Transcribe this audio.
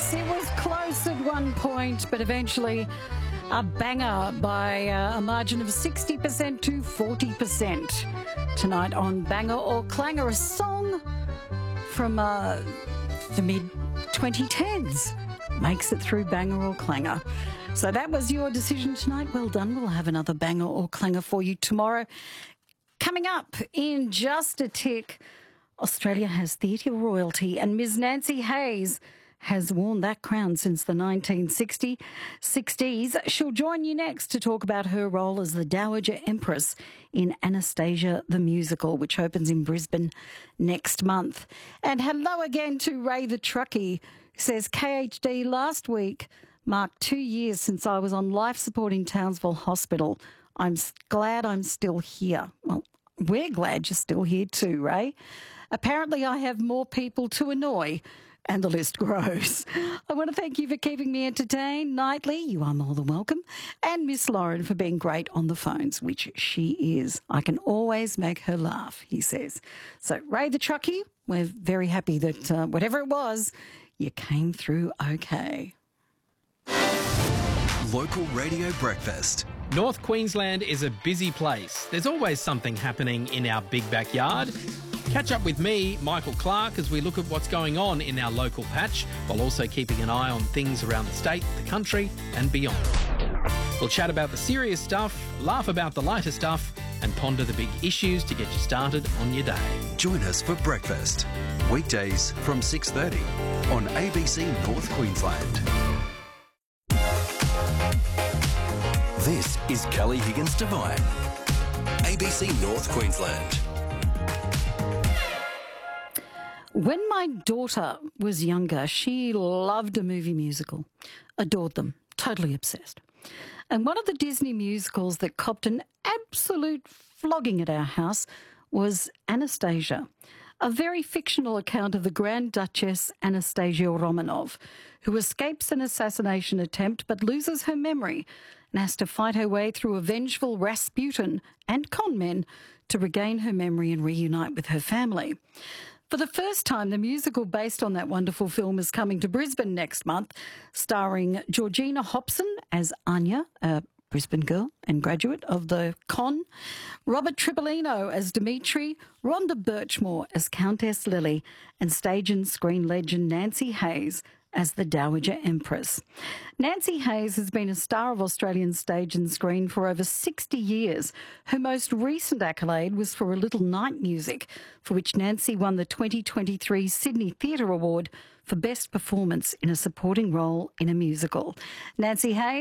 Yes, it was close at one point, but eventually a banger by a margin of 60% to 40%. Tonight on Banger or Clanger, a song from the mid-2010s makes it through Banger or Clanger. So that was your decision tonight. Well done. We'll have another Banger or Clanger for you tomorrow. Coming up in just a tick, Australia has theatre royalty, and Ms. Nancy Hayes has worn that crown since the 1960s. She'll join you next to talk about her role as the Dowager Empress in Anastasia the Musical, which opens in Brisbane next month. And hello again to Ray the Truckie, who says, KHD, last week marked 2 years since I was on life support in Townsville Hospital. I'm glad I'm still here. Well, we're glad you're still here too, Ray. Apparently I have more people to annoy, and the list grows. I want to thank you for keeping me entertained nightly. You are more than welcome. And Miss Lauren for being great on the phones, which she is. I can always make her laugh, he says. So, Ray the Truckie, we're very happy that whatever it was, you came through okay. Local Radio Breakfast. North Queensland is a busy place. There's always something happening in our big backyard. Catch up with me, Michael Clark, as we look at what's going on in our local patch, while also keeping an eye on things around the state, the country and beyond. We'll chat about the serious stuff, laugh about the lighter stuff and ponder the big issues to get you started on your day. Join us for breakfast, weekdays from 6:30 on ABC North Queensland. This is Kelly Higgins Devine, ABC North Queensland. When my daughter was younger, she loved a movie musical, adored them, totally obsessed. And one of the Disney musicals that copped an absolute flogging at our house was Anastasia, a very fictional account of the Grand Duchess Anastasia Romanov, who escapes an assassination attempt but loses her memory and has to fight her way through a vengeful Rasputin and con men to regain her memory and reunite with her family. For the first time, the musical based on that wonderful film is coming to Brisbane next month, starring Georgina Hobson as Anya, a Brisbane girl and graduate of the Con, Robert Tripolino as Dimitri, Rhonda Birchmore as Countess Lily, and stage and screen legend Nancy Hayes as the Dowager Empress. Nancy Hayes has been a star of Australian stage and screen for over 60 years. Her most recent accolade was for A Little Night Music, for which Nancy won the 2023 Sydney Theatre Award for Best Performance in a Supporting Role in a Musical. Nancy Hayes